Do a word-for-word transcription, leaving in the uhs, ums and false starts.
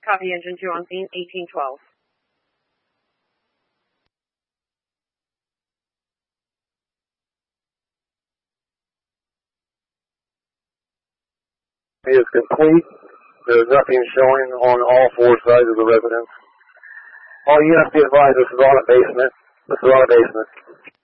Copy, engine two on scene, eighteen twelve. Is complete. There's nothing showing on all four sides of the residence. All you have to be advised, this is on a basement. This is on a basement.